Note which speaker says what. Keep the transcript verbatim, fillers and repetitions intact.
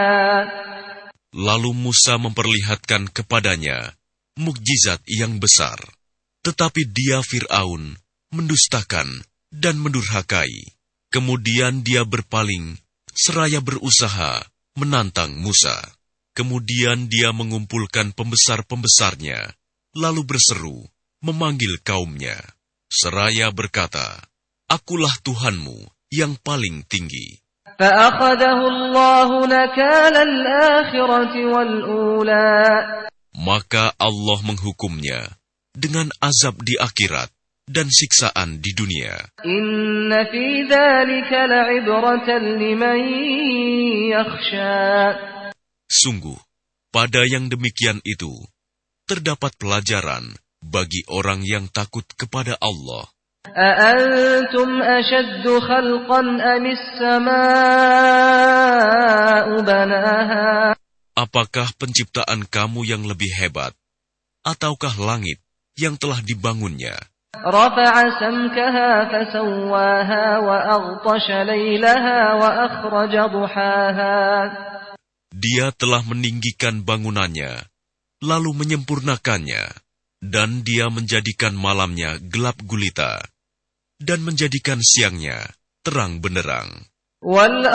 Speaker 1: Lalu Musa memperlihatkan kepadanya mukjizat yang besar. Tetapi dia Fir'aun mendustakan dan mendurhakai. Kemudian dia berpaling seraya berusaha menantang Musa. Kemudian dia mengumpulkan pembesar-pembesarnya, lalu berseru, memanggil kaumnya. Seraya berkata, Akulah Tuhanmu yang paling tinggi. Maka Allah menghukumnya dengan azab di akhirat dan siksaan di dunia.
Speaker 2: Inna fi dzalika la'ibratan liman yakhsha.
Speaker 1: Sungguh, pada yang demikian itu terdapat pelajaran bagi orang yang takut kepada Allah.
Speaker 2: أأنتم أشد خلقا أم السماء بناها.
Speaker 1: Apakah penciptaan kamu yang lebih hebat, ataukah langit yang telah dibangunnya?
Speaker 2: رفع سمكها فسواها وأغطش ليلها وأخرج ضحاها.
Speaker 1: Dia telah meninggikan bangunannya, lalu menyempurnakannya, dan dia menjadikan malamnya gelap gulita, dan menjadikan siangnya terang benderang.